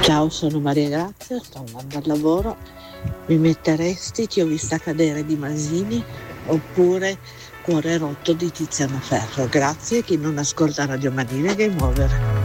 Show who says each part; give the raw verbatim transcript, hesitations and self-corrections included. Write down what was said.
Speaker 1: Ciao, sono Maria Grazia, sto andando al lavoro. Mi metteresti Ti ho vista cadere di Masini oppure Cuore rotto di Tiziano Ferro? Grazie. Chi non ascolta Radio Manina, Game Over.